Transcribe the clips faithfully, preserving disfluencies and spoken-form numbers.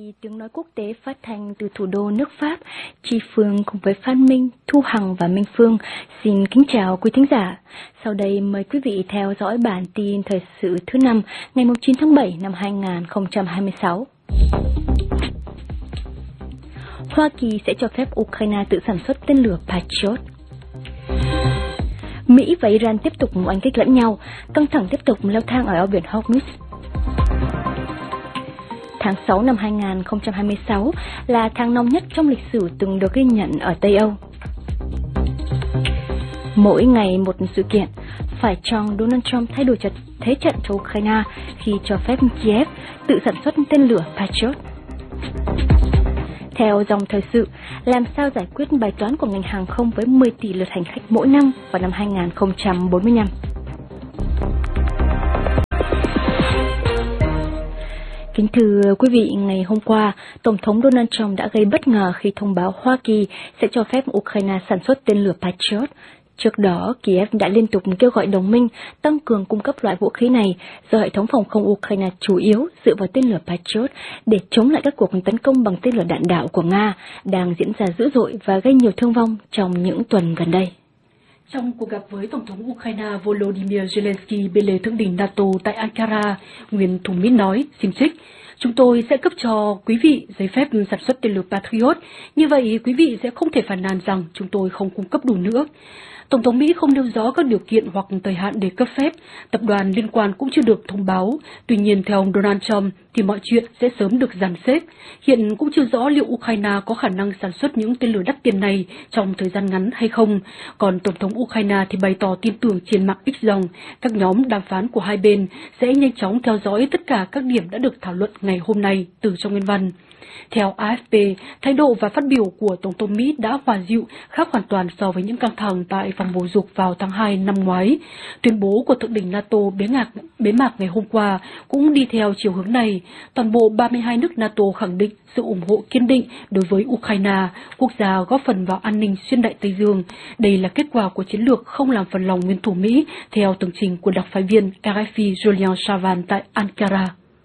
đài tiếng nói quốc tế phát thanh từ thủ đô nước Pháp, Chi Phương cùng với Phan Minh, Thu Hằng và Minh Phương xin kính chào quý thính giả. Sau đây mời quý vị theo dõi bản tin thời sự thứ năm ngày chín tháng bảy năm hai nghìn không trăm hai mươi sáu. Hoa Kỳ sẽ cho phép Ukraine tự sản xuất tên lửa Patriot. Mỹ và Iran tiếp tục oanh kích lẫn nhau, căng thẳng tiếp tục leo thang ở eo biển Hormuz. Tháng sáu năm hai nghìn không trăm hai mươi sáu là tháng nóng nhất trong lịch sử từng được ghi nhận ở Tây Âu. Mỗi ngày một sự kiện, phải chăng Donald Trump thay đổi trận thế trận cho Ukraine khi cho phép Kiev tự sản xuất tên lửa Patriot? Theo dòng thời sự, làm sao giải quyết bài toán của ngành hàng không với mười tỷ lượt hành khách mỗi năm vào năm hai nghìn không trăm bốn mươi lăm? Kính thưa quý vị, ngày hôm qua, Tổng thống Donald Trump đã gây bất ngờ khi thông báo Hoa Kỳ sẽ cho phép Ukraine sản xuất tên lửa Patriot. Trước đó, Kiev đã liên tục kêu gọi đồng minh tăng cường cung cấp loại vũ khí này do hệ thống phòng không Ukraine chủ yếu dựa vào tên lửa Patriot để chống lại các cuộc tấn công bằng tên lửa đạn đạo của Nga đang diễn ra dữ dội và gây nhiều thương vong trong những tuần gần đây. Trong cuộc gặp với Tổng thống Ukraine Volodymyr Zelensky bên lề thượng đỉnh NATO tại Ankara, nguyên thủ Mỹ nói, xin trích, chúng tôi sẽ cấp cho quý vị giấy phép sản xuất tên lửa Patriot, như vậy quý vị sẽ không thể phàn nàn rằng chúng tôi không cung cấp đủ nữa. Tổng thống Mỹ không nêu rõ các điều kiện hoặc thời hạn để cấp phép, tập đoàn liên quan cũng chưa được thông báo. Tuy nhiên, theo ông Donald Trump, thì mọi chuyện sẽ sớm được dàn xếp. Hiện cũng chưa rõ liệu Ukraine có khả năng sản xuất những tên lửa đắt tiền này trong thời gian ngắn hay không. Còn Tổng thống Ukraine thì bày tỏ tin tưởng trên mạng X rằng các nhóm đàm phán của hai bên sẽ nhanh chóng theo dõi tất cả các điểm đã được thảo luận ngày hôm nay từ trong nguyên văn. Theo A F P, thái độ và phát biểu của Tổng thống Mỹ đã hòa dịu, khác hoàn toàn so với những căng thẳng tại phòng bầu dục vào tháng hai năm ngoái. Tuyên bố của thượng đỉnh NATO bế mạc, bế mạc ngày hôm qua cũng đi theo chiều hướng này. Toàn bộ ba mươi hai nước NATO khẳng định sự ủng hộ kiên định đối với Ukraine, quốc gia góp phần vào an ninh xuyên Đại Tây Dương. Đây là kết quả của chiến lược không làm phật lòng nguyên thủ Mỹ, theo tường trình của đặc phái viên R F I Julian Chavan tại Ankara.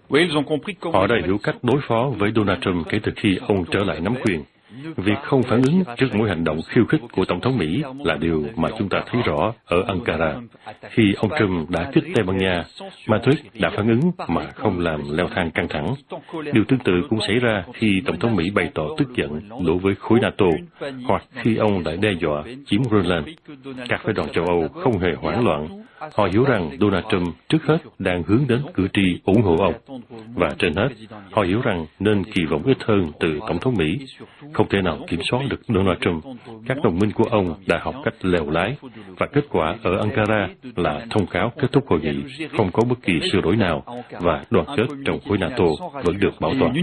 Họ đã hiểu cách đối phó với Donald Trump kể từ khi ông trở lại nắm quyền. Việc không phản ứng trước mỗi hành động khiêu khích của Tổng thống Mỹ là điều mà chúng ta thấy rõ ở Ankara. Khi ông Trump đã kích Tây Ban Nha, Madrid đã phản ứng mà không làm leo thang căng thẳng. Điều tương tự cũng xảy ra khi Tổng thống Mỹ bày tỏ tức giận đối với khối NATO, hoặc khi ông đã đe dọa chiếm Greenland. Các phái đoàn châu Âu không hề hoảng loạn. Họ hiểu rằng Donald Trump trước hết đang hướng đến cử tri ủng hộ ông. Và trên hết, họ hiểu rằng nên kỳ vọng ít hơn từ Tổng thống Mỹ. Không thể nào kiểm soát được Donald Trump. Các đồng minh của ông đã học cách lèo lái. Và kết quả ở Ankara là thông cáo kết thúc hội nghị, không có bất kỳ sửa đổi nào, và đoàn kết trong khối NATO vẫn được bảo toàn.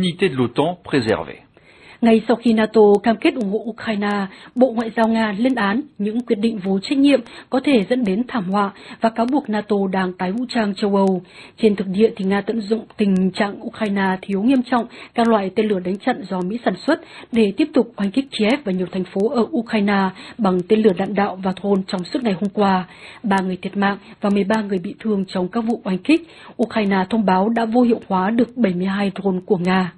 Ngay sau khi NATO cam kết ủng hộ Ukraine, Bộ Ngoại giao Nga lên án những quyết định vô trách nhiệm có thể dẫn đến thảm họa và cáo buộc NATO đang tái vũ trang châu Âu. Trên thực địa thì Nga tận dụng tình trạng Ukraine thiếu nghiêm trọng các loại tên lửa đánh chặn do Mỹ sản xuất để tiếp tục oanh kích Kiev và nhiều thành phố ở Ukraine bằng tên lửa đạn đạo và drone trong suốt ngày hôm qua. Ba người thiệt mạng và mười ba người bị thương trong các vụ oanh kích. Ukraine thông báo đã vô hiệu hóa được bảy mươi hai drone của Nga.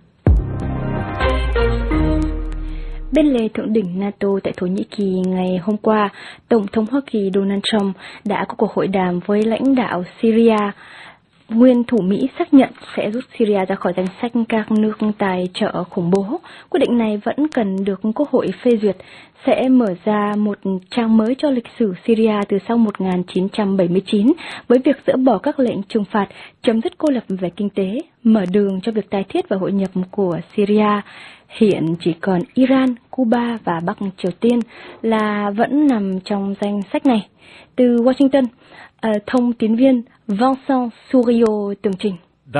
Bên lề thượng đỉnh NATO tại Thổ Nhĩ Kỳ ngày hôm qua, Tổng thống Hoa Kỳ Donald Trump đã có cuộc hội đàm với lãnh đạo Syria. Nguyên thủ Mỹ xác nhận sẽ rút Syria ra khỏi danh sách các nước tài trợ khủng bố. Quyết định này vẫn cần được Quốc hội phê duyệt, sẽ mở ra một trang mới cho lịch sử Syria từ sau một nghìn chín trăm bảy mươi chín với việc dỡ bỏ các lệnh trừng phạt, chấm dứt cô lập về kinh tế, mở đường cho việc tái thiết và hội nhập của Syria. Hiện chỉ còn Iran, Cuba và Bắc Triều Tiên là vẫn nằm trong danh sách này. Từ Washington, thông tín viên Vincent Souriau tường trình.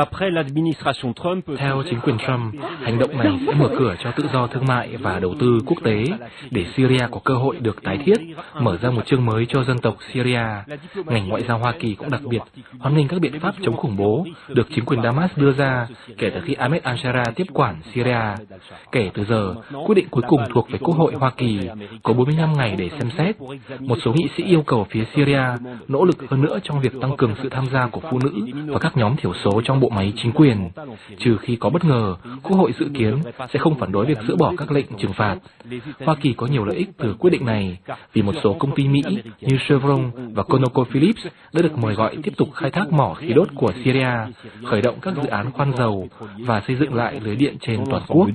Theo chính quyền Trump, hành động này sẽ mở cửa cho tự do thương mại và đầu tư quốc tế để Syria có cơ hội được tái thiết, mở ra một chương mới cho dân tộc Syria. Ngành ngoại giao Hoa Kỳ cũng đặc biệt hoan nghênh các biện pháp chống khủng bố được chính quyền Damas đưa ra kể từ khi Ahmed al-Sharaa tiếp quản Syria. Kể từ giờ, quyết định cuối cùng thuộc về Quốc hội Hoa Kỳ, có bốn mươi lăm ngày để xem xét. Một số nghị sĩ yêu cầu phía Syria nỗ lực hơn nữa trong việc tăng cường sự tham gia của phụ nữ và các nhóm thiểu số trong trong bộ máy chính quyền. Trừ khi có bất ngờ, Quốc hội dự kiến sẽ không phản đối việc dỡ bỏ các lệnh trừng phạt. Hoa Kỳ có nhiều lợi ích từ quyết định này vì một số công ty Mỹ như Chevron và ConocoPhillips đã được mời gọi tiếp tục khai thác mỏ khí đốt của Syria, khởi động các dự án khoan dầu và xây dựng lại lưới điện trên toàn quốc.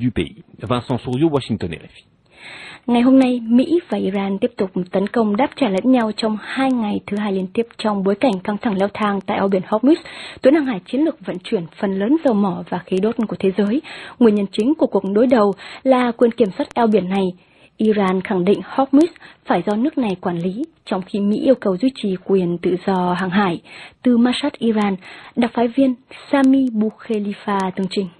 Ngày hôm nay, Mỹ và Iran tiếp tục tấn công đáp trả lẫn nhau trong hai ngày thứ hai liên tiếp trong bối cảnh căng thẳng leo thang tại eo biển Hormuz, tuyến hàng hải chiến lược vận chuyển phần lớn dầu mỏ và khí đốt của thế giới. Nguyên nhân chính của cuộc đối đầu là quyền kiểm soát eo biển này. Iran khẳng định Hormuz phải do nước này quản lý, trong khi Mỹ yêu cầu duy trì quyền tự do hàng hải. Từ Mashhad, Iran, đặc phái viên Sami Boukhelifa tường trình.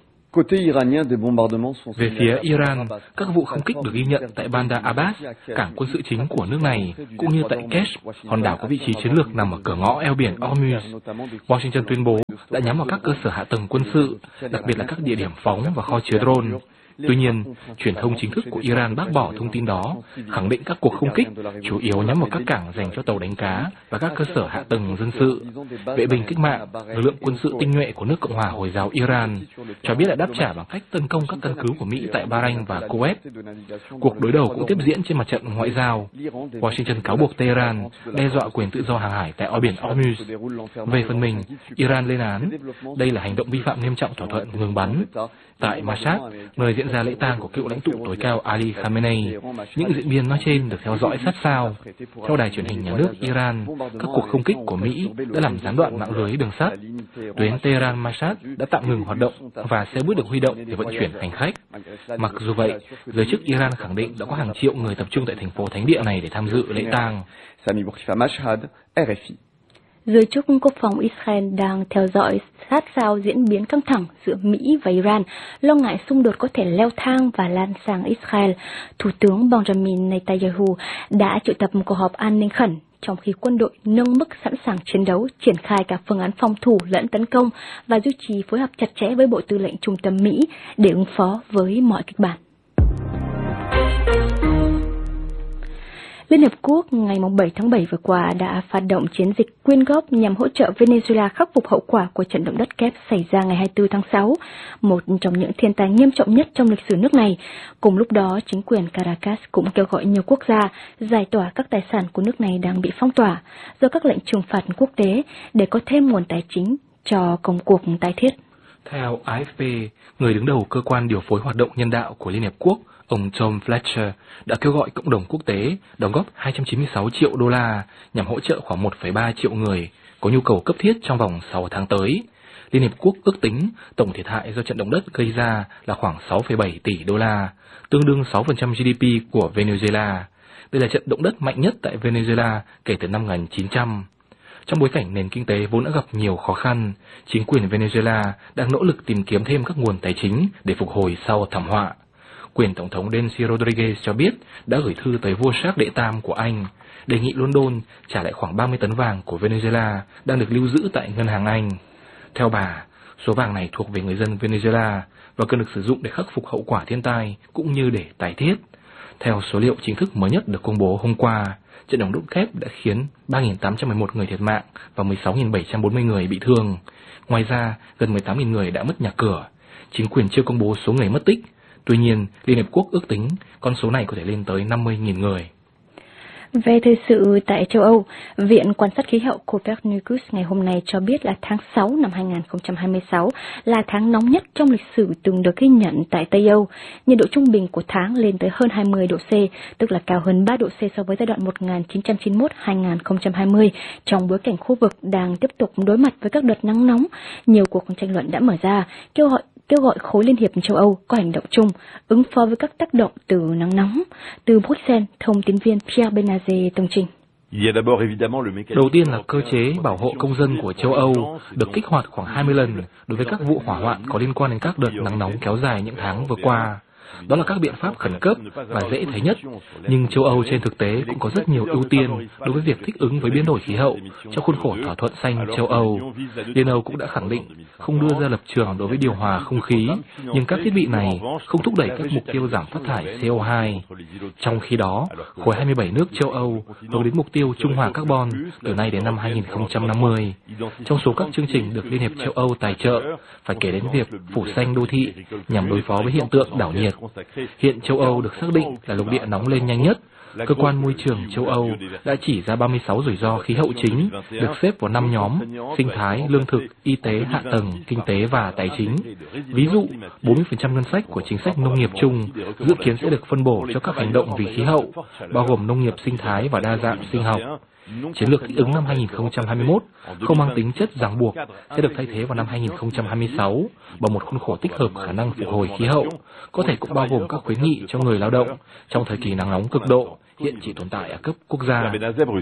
Về phía Iran, các vụ không kích được ghi nhận tại Bandar Abbas, cảng quân sự chính của nước này, cũng như tại Kesh, hòn đảo có vị trí chiến lược nằm ở cửa ngõ eo biển Hormuz. Washington tuyên bố đã nhắm vào các cơ sở hạ tầng quân sự, đặc biệt là các địa điểm phóng và kho chứa drone. Tuy nhiên, truyền thông chính thức của Iran bác bỏ thông tin đó, khẳng định các cuộc không kích chủ yếu nhắm vào các cảng dành cho tàu đánh cá và các cơ sở hạ tầng dân sự. Vệ binh cách mạng, lực lượng quân sự tinh nhuệ của nước Cộng hòa Hồi giáo Iran, cho biết đã đáp trả bằng cách tấn công các căn cứ của Mỹ tại Bahrain và Kuwait. Cuộc đối đầu cũng tiếp diễn trên mặt trận ngoại giao. Washington cáo buộc Tehran đe dọa quyền tự do hàng hải tại eo biển Hormuz. Về phần mình, Iran lên án đây là hành động vi phạm nghiêm trọng thỏa thuận ngừng bắn. Tại Mashhad, nơi diễn ra lễ tang của cựu lãnh tụ tối cao Ali Khamenei, những diễn biến nói trên được theo dõi sát sao. Theo đài truyền hình nhà nước Iran, các cuộc không kích của Mỹ đã làm gián đoạn mạng lưới đường sắt. Tuyến Tehran-Mashhad đã tạm ngừng hoạt động và xe buýt được huy động để vận chuyển hành khách. Mặc dù vậy, giới chức Iran khẳng định đã có hàng triệu người tập trung tại thành phố thánh địa này để tham dự lễ tang. Giới chức quốc phòng Israel đang theo dõi sát sao diễn biến căng thẳng giữa Mỹ và Iran, lo ngại xung đột có thể leo thang và lan sang Israel. Thủ tướng Benjamin Netanyahu đã triệu tập một cuộc họp an ninh khẩn, trong khi quân đội nâng mức sẵn sàng chiến đấu, triển khai cả phương án phòng thủ lẫn tấn công và duy trì phối hợp chặt chẽ với Bộ Tư lệnh Trung tâm Mỹ để ứng phó với mọi kịch bản. Liên Hợp Quốc ngày bảy tháng bảy vừa qua đã phát động chiến dịch quyên góp nhằm hỗ trợ Venezuela khắc phục hậu quả của trận động đất kép xảy ra ngày hai mươi tư tháng sáu, một trong những thiên tai nghiêm trọng nhất trong lịch sử nước này. Cùng lúc đó, chính quyền Caracas cũng kêu gọi nhiều quốc gia giải tỏa các tài sản của nước này đang bị phong tỏa do các lệnh trừng phạt quốc tế để có thêm nguồn tài chính cho công cuộc tái thiết. Theo a ép pê, người đứng đầu cơ quan điều phối hoạt động nhân đạo của Liên Hợp Quốc, ông Tom Fletcher, đã kêu gọi cộng đồng quốc tế đóng góp hai trăm chín mươi sáu triệu đô la nhằm hỗ trợ khoảng một phẩy ba triệu người có nhu cầu cấp thiết trong vòng sáu tháng tới. Liên Hợp Quốc ước tính tổng thiệt hại do trận động đất gây ra là khoảng sáu phẩy bảy tỷ đô la, tương đương sáu phần trăm giê đê pê của Venezuela. Đây là trận động đất mạnh nhất tại Venezuela kể từ năm một nghìn chín trăm. Trong bối cảnh nền kinh tế vốn đã gặp nhiều khó khăn, chính quyền Venezuela đang nỗ lực tìm kiếm thêm các nguồn tài chính để phục hồi sau thảm họa. Quyền Tổng thống Delcy Rodriguez cho biết đã gửi thư tới vua Charles đệ tam của Anh, đề nghị London trả lại khoảng ba mươi tấn vàng của Venezuela đang được lưu giữ tại ngân hàng Anh. Theo bà, số vàng này thuộc về người dân Venezuela và cần được sử dụng để khắc phục hậu quả thiên tai cũng như để tái thiết. Theo số liệu chính thức mới nhất được công bố hôm qua, trận động đất kép đã khiến ba nghìn tám trăm mười một người thiệt mạng và mười sáu nghìn bảy trăm bốn mươi người bị thương. Ngoài ra, gần mười tám nghìn người đã mất nhà cửa. Chính quyền chưa công bố số người mất tích. Tuy nhiên, Liên Hợp Quốc ước tính con số này có thể lên tới năm mươi nghìn người. Về thời sự tại châu Âu, Viện Quan sát khí hậu Copernicus ngày hôm nay cho biết là tháng sáu năm hai nghìn không trăm hai mươi sáu là tháng nóng nhất trong lịch sử từng được ghi nhận tại Tây Âu. Nhiệt độ trung bình của tháng lên tới hơn hai mươi độ C, tức là cao hơn ba độ C so với giai đoạn một nghìn chín trăm chín mươi mốt đến hai nghìn không trăm hai mươi. Trong bối cảnh khu vực đang tiếp tục đối mặt với các đợt nắng nóng, nhiều cuộc tranh luận đã mở ra, kêu gọi kêu gọi khối Liên hiệp châu Âu có hành động chung, ứng phó với các tác động từ nắng nóng. Từ Bruxelles, thông tín viên Pierre Benazé tường trình. Đầu tiên là cơ chế bảo hộ công dân của châu Âu được kích hoạt khoảng hai mươi lần đối với các vụ hỏa hoạn có liên quan đến các đợt nắng nóng kéo dài những tháng vừa qua. Đó là các biện pháp khẩn cấp và dễ thấy nhất, nhưng châu Âu trên thực tế cũng có rất nhiều ưu tiên đối với việc thích ứng với biến đổi khí hậu trong khuôn khổ thỏa thuận xanh châu Âu. Liên Âu cũng đã khẳng định không đưa ra lập trường đối với điều hòa không khí, nhưng các thiết bị này không thúc đẩy các mục tiêu giảm phát thải C O hai. Trong khi đó, khối hai mươi bảy nước châu Âu hướng đến mục tiêu trung hòa carbon từ nay đến năm hai nghìn không trăm năm mươi. Trong số các chương trình được Liên hiệp châu Âu tài trợ, phải kể đến việc phủ xanh đô thị nhằm đối phó với hiện tượng đảo nhiệt. Hiện châu Âu được xác định là lục địa nóng lên nhanh nhất. Cơ quan môi trường châu Âu đã chỉ ra ba mươi sáu rủi ro khí hậu chính, được xếp vào năm nhóm: sinh thái, lương thực, y tế, hạ tầng, kinh tế và tài chính. Ví dụ, bốn mươi phần trăm ngân sách của chính sách nông nghiệp chung dự kiến sẽ được phân bổ cho các hành động vì khí hậu, bao gồm nông nghiệp sinh thái và đa dạng sinh học. Chiến lược thích ứng năm hai nghìn không trăm hai mươi mốt không mang tính chất ràng buộc, sẽ được thay thế vào năm hai nghìn không trăm hai mươi sáu bằng một khuôn khổ tích hợp khả năng phục hồi khí hậu, có thể cũng bao gồm các khuyến nghị cho người lao động trong thời kỳ nắng nóng cực độ, hiện chỉ tồn tại ở cấp quốc gia.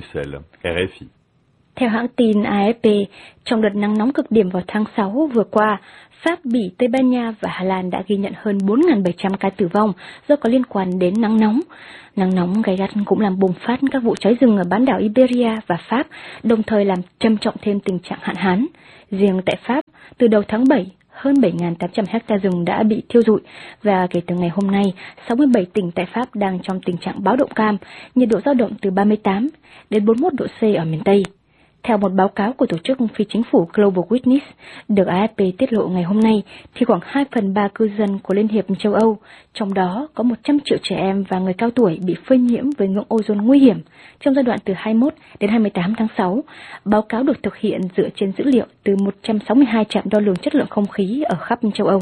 Theo hãng tin A F P, trong đợt nắng nóng cực điểm vào tháng sáu vừa qua, Pháp, Bỉ, Tây Ban Nha và Hà Lan đã ghi nhận hơn bốn nghìn bảy trăm ca tử vong do có liên quan đến nắng nóng. Nắng nóng gay gắt cũng làm bùng phát các vụ cháy rừng ở bán đảo Iberia và Pháp, đồng thời làm trầm trọng thêm tình trạng hạn hán. Riêng tại Pháp, từ đầu tháng bảy, hơn bảy nghìn tám trăm hecta rừng đã bị thiêu rụi, và kể từ ngày hôm nay, sáu mươi bảy tỉnh tại Pháp đang trong tình trạng báo động cam, nhiệt độ dao động từ ba mươi tám đến bốn mươi mốt độ C ở miền Tây. Theo một báo cáo của tổ chức phi chính phủ Global Witness được A F P tiết lộ ngày hôm nay, thì khoảng hai phần ba cư dân của Liên hiệp châu Âu, trong đó có một trăm triệu trẻ em và người cao tuổi bị phơi nhiễm với ngưỡng ozone nguy hiểm trong giai đoạn từ hai mươi mốt đến hai mươi tám tháng sáu. Báo cáo được thực hiện dựa trên dữ liệu từ một trăm sáu mươi hai trạm đo lường chất lượng không khí ở khắp châu Âu.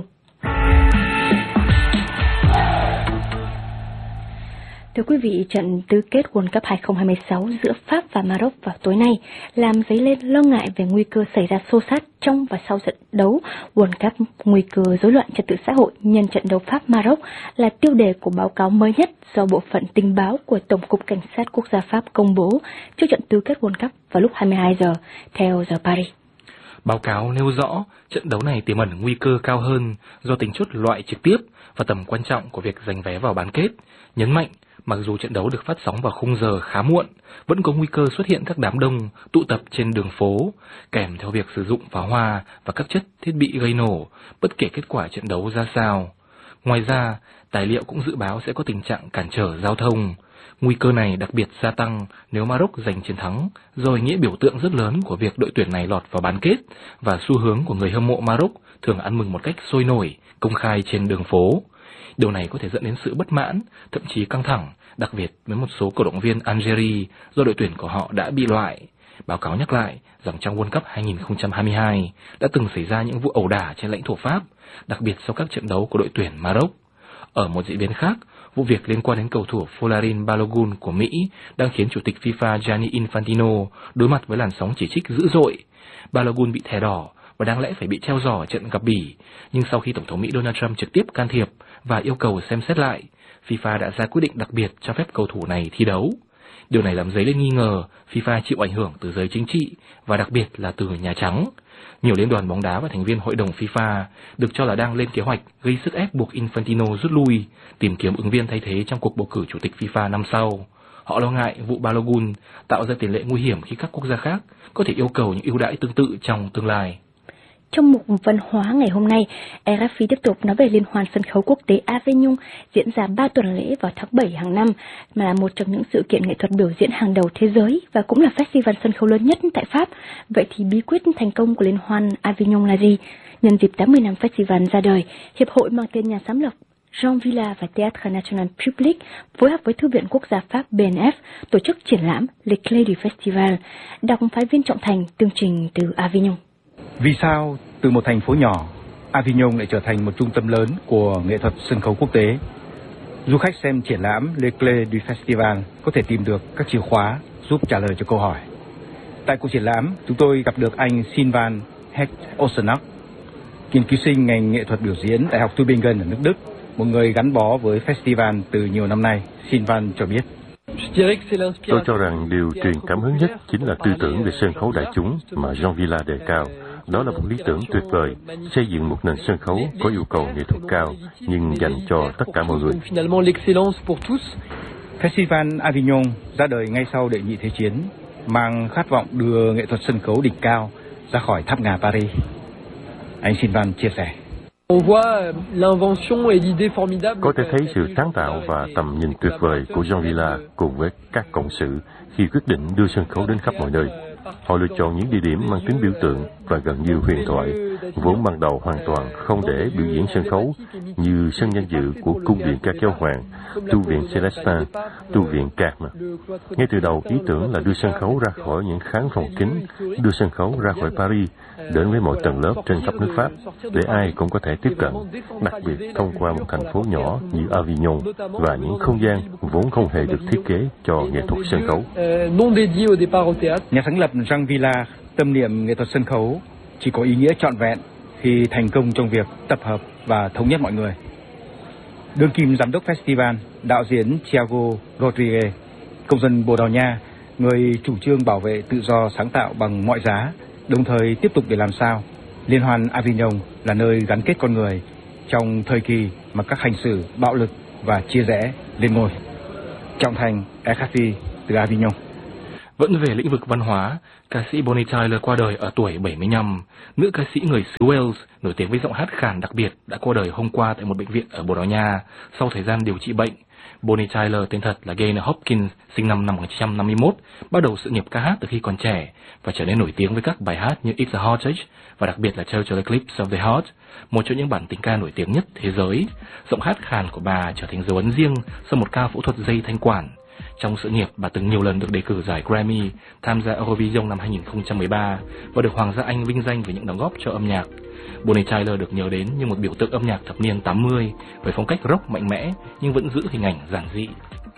Thưa quý vị, trận tứ kết World Cup hai không hai sáu giữa Pháp và Maroc vào tối nay làm dấy lên lo ngại về nguy cơ xảy ra xô xát trong và sau trận đấu World Cup. Nguy cơ rối loạn trật tự xã hội nhân trận đấu Pháp-Maroc là tiêu đề của báo cáo mới nhất do Bộ phận Tình báo của Tổng cục Cảnh sát Quốc gia Pháp công bố trước trận tứ kết World Cup vào lúc hai mươi hai giờ theo giờ Paris. Báo cáo nêu rõ trận đấu này tiềm ẩn nguy cơ cao hơn do tính chất loại trực tiếp và tầm quan trọng của việc giành vé vào bán kết, nhấn mạnh mặc dù trận đấu được phát sóng vào khung giờ khá muộn, vẫn có nguy cơ xuất hiện các đám đông tụ tập trên đường phố, kèm theo việc sử dụng pháo hoa và các chất thiết bị gây nổ, bất kể kết quả trận đấu ra sao. Ngoài ra, tài liệu cũng dự báo sẽ có tình trạng cản trở giao thông. Nguy cơ này đặc biệt gia tăng nếu Maroc giành chiến thắng, do ý nghĩa biểu tượng rất lớn của việc đội tuyển này lọt vào bán kết và xu hướng của người hâm mộ Maroc thường ăn mừng một cách sôi nổi, công khai trên đường phố. Điều này có thể dẫn đến sự bất mãn, thậm chí căng thẳng, đặc biệt với một số cổ động viên Algeria do đội tuyển của họ đã bị loại. Báo cáo nhắc lại rằng trong World Cup hai không hai hai đã từng xảy ra những vụ ẩu đả trên lãnh thổ Pháp, đặc biệt sau các trận đấu của đội tuyển Maroc. Ở một diễn biến khác, vụ việc liên quan đến cầu thủ Folarin Balogun của Mỹ đang khiến Chủ tịch FIFA Gianni Infantino đối mặt với làn sóng chỉ trích dữ dội. Balogun bị thẻ đỏ và đáng lẽ phải bị treo giò ở trận gặp Bỉ, nhưng sau khi Tổng thống Mỹ Donald Trump trực tiếp can thiệp và yêu cầu xem xét lại, FIFA đã ra quyết định đặc biệt cho phép cầu thủ này thi đấu. Điều này làm dấy lên nghi ngờ FIFA chịu ảnh hưởng từ giới chính trị và đặc biệt là từ Nhà Trắng. Nhiều liên đoàn bóng đá và thành viên hội đồng FIFA được cho là đang lên kế hoạch gây sức ép buộc Infantino rút lui, tìm kiếm ứng viên thay thế trong cuộc bầu cử Chủ tịch FIFA năm sau. Họ lo ngại vụ Balogun tạo ra tiền lệ nguy hiểm khi các quốc gia khác có thể yêu cầu những ưu đãi tương tự trong tương lai. Trong mục văn hóa ngày hôm nay, R F I tiếp tục nói về Liên hoan sân khấu quốc tế Avignon diễn ra ba tuần lễ vào tháng bảy hàng năm, mà là một trong những sự kiện nghệ thuật biểu diễn hàng đầu thế giới và cũng là festival sân khấu lớn nhất tại Pháp. Vậy thì bí quyết thành công của Liên hoan Avignon là gì? Nhân dịp tám mươi năm festival ra đời, Hiệp hội mang tên nhà sáng lập Jean Villa và Théâtre National Public phối hợp với Thư viện Quốc gia Pháp B N F tổ chức triển lãm Les Clés du Festival. Đọc phái viên Trọng Thành tường trình từ Avignon. Vì sao từ một thành phố nhỏ, Avignon lại trở thành một trung tâm lớn của nghệ thuật sân khấu quốc tế? Du khách xem triển lãm Les Clés du Festival có thể tìm được các chìa khóa giúp trả lời cho câu hỏi. Tại cuộc triển lãm, chúng tôi gặp được anh Sylvain Hecht-Osenach, nghiên cứu sinh ngành nghệ thuật biểu diễn Đại học Tübingen ở nước Đức, một người gắn bó với festival từ nhiều năm nay. Sylvain cho biết. Tôi cho rằng điều truyền cảm hứng nhất chính là tư tưởng về sân khấu đại chúng mà Jean Villa đề cao, đó là một lý tưởng tuyệt vời, xây dựng một nền sân khấu có yêu cầu nghệ thuật cao, nhưng dành cho tất cả mọi người. Festival Avignon ra đời ngay sau Đệ nhị Thế chiến, mang khát vọng đưa nghệ thuật sân khấu đỉnh cao ra khỏi tháp ngà Paris. Anh Xin Văn chia sẻ. Có thể thấy sự sáng tạo và tầm nhìn tuyệt vời của Jean Vilar cùng với các cộng sự khi quyết định đưa sân khấu đến khắp mọi nơi. Họ lựa chọn những địa điểm mang tính biểu tượng và gần như huyền thoại, vốn ban đầu hoàn toàn không để biểu diễn sân khấu, như sân danh dự của Cung điện ca kéo hoàng, tu viện Célestin, tu viện Carme. Ngay từ đầu, ý tưởng là đưa sân khấu ra khỏi những khán phòng kín, đưa sân khấu ra khỏi Paris, đến với mọi tầng lớp trên khắp nước Pháp, để ai cũng có thể tiếp cận, đặc biệt thông qua một thành phố nhỏ như Avignon và những không gian vốn không hề được thiết kế cho nghệ thuật sân khấu. Nhà sáng lập Jean Vilar tâm niệm nghệ thuật sân khấu chỉ có ý nghĩa trọn vẹn khi thành công trong việc tập hợp và thống nhất mọi người. Đương kim giám đốc festival, đạo diễn Thiago Rodriguez, công dân Bồ Đào Nha, người chủ trương bảo vệ tự do sáng tạo bằng mọi giá, đồng thời tiếp tục để làm sao Liên hoan Avignon là nơi gắn kết con người trong thời kỳ mà các hành xử bạo lực và chia rẽ lên ngôi. Trọng Thành, R F I từ Avignon. Vẫn về lĩnh vực văn hóa, ca sĩ Bonnie Tyler qua đời ở tuổi bảy mươi lăm. Nữ ca sĩ người xứ Wales, nổi tiếng với giọng hát khàn đặc biệt, đã qua đời hôm qua tại một bệnh viện ở Bồ Đào Nha sau thời gian điều trị bệnh. Bonnie Tyler, tên thật là Gaynor Hopkins, sinh năm một nghìn chín trăm năm mươi mốt, bắt đầu sự nghiệp ca hát từ khi còn trẻ và trở nên nổi tiếng với các bài hát như It's a Heartache và đặc biệt là Total Eclipse of the Heart, một trong những bản tình ca nổi tiếng nhất thế giới. Giọng hát khàn của bà trở thành dấu ấn riêng sau một ca phẫu thuật dây thanh quản. Trong sự nghiệp, bà từng nhiều lần được đề cử giải Grammy, tham gia Eurovision năm hai nghìn không trăm mười ba và được Hoàng gia Anh vinh danh với những đóng góp cho âm nhạc. Bonnie Tyler được nhớ đến như một biểu tượng âm nhạc thập niên tám mươi với phong cách rock mạnh mẽ nhưng vẫn giữ hình ảnh giản dị.